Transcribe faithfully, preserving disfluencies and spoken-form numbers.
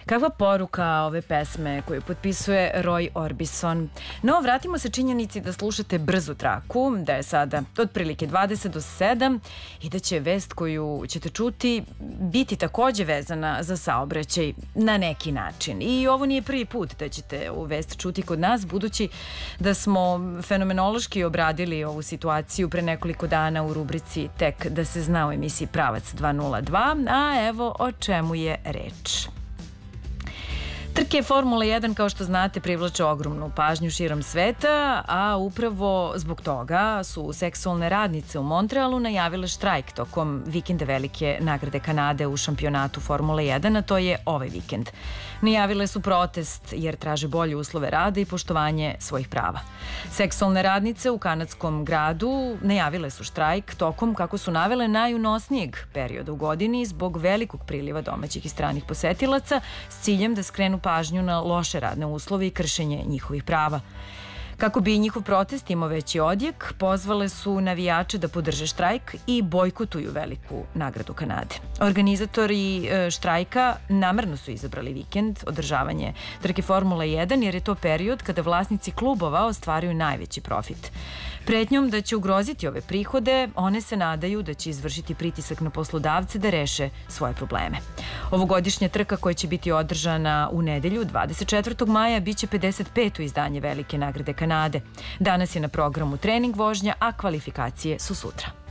Kakva poruka ove pesme koju potpisuje Roy Orbison. No, vratimo se činjenici da slušate brzu traku, da je sada otprilike dvadeset do sedam i da će vest koju ćete čuti biti takođe vezana za saobraćaj na neki način. I ovo nije prvi put da ćete ovu vest čuti kod nas, budući da smo fenomenološki obradili ovu situaciju pre nekoliko dana u rubrici Tek da se zna u emisiji Pravac dva nula dva, a evo o čemu je reč. Trke Formule jedan, kao što znate, privlače ogromnu pažnju širom sveta, a upravo zbog toga su seksualne radnice u Montrealu najavile štrajk tokom vikenda Velike nagrade Kanade u šampionatu Formule jedan, a to je ovaj vikend. Najavile su protest jer traže bolje uslove rada i poštovanje svojih prava. Seksualne radnice u kanadskom gradu najavile su štrajk tokom, kako su navele, najunosnijeg perioda u godini zbog velikog priliva domaćih i stranih posetilaca s ciljem da skrenu pažnju na loše radne uslove i kršenje njihovih prava. Kako bi njihov protest imao veći odjek, pozvale su navijače da podrže štrajk i bojkotuju Veliku nagradu Kanade. Organizatori štrajka namerno su izabrali vikend održavanje trke Formule jedan jer je to period kada vlasnici klubova ostvaruju najveći profit. Pretnjom da će ugroziti ove prihode, one se nadaju da će izvršiti pritisak na poslodavce da reše svoje probleme. Ovogodišnja trka koja će biti održana u nedelju dvadeset četvrtog maja biće pedeset peto izdanje Velike nagrade Kanade. Danas je na programu trening vožnja, a kvalifikacije su sutra.